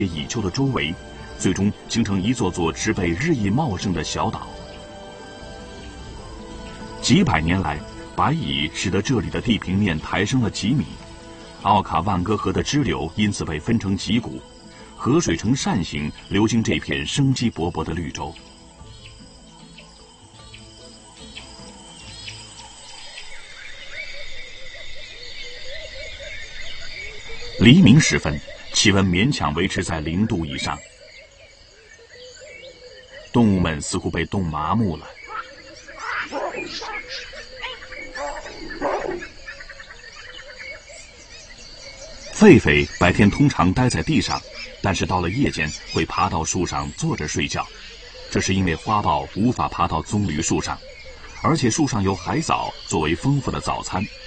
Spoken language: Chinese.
蚁丘的周围，最终形成一座座植被日益茂盛的小岛。几百年来，白蚁使得这里的地平面抬升了几米，奥卡万戈河的支流因此被分成几股，河水呈扇形流经这片生机勃勃的绿洲。黎明时分，气温勉强维持在0度以上，动物们似乎被冻麻木了。狒狒白天通常待在地上，但是到了夜间会爬到树上坐着睡觉，这是因为花豹无法爬到棕榈树上，而且树上有海藻作为丰富的早餐。